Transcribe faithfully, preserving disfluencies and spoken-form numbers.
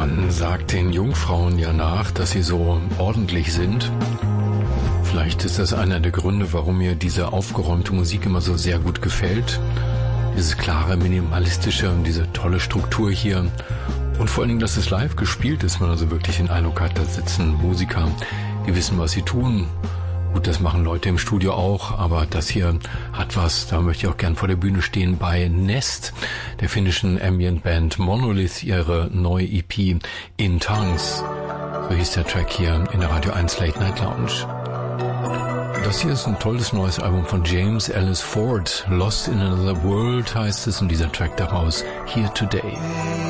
Man sagt den Jungfrauen ja nach, dass sie so ordentlich sind. Vielleicht ist das einer der Gründe, warum mir diese aufgeräumte Musik immer so sehr gut gefällt. Dieses klare, minimalistische und diese tolle Struktur hier. Und vor allen Dingen, dass es live gespielt ist, man also wirklich den Eindruck hat, da sitzen Musiker, die wissen, was sie tun. Gut, das machen Leute im Studio auch, aber das hier hat was, da möchte ich auch gern vor der Bühne stehen, bei Nest, der finnischen Ambient-Band Monolith, ihre neue E P In Tongues. So hieß der Track hier in der Radio eins Late Night Lounge. Das hier ist ein tolles neues Album von James Ellis Ford. Lost in Another World heißt es, und dieser Track daraus, Here Today.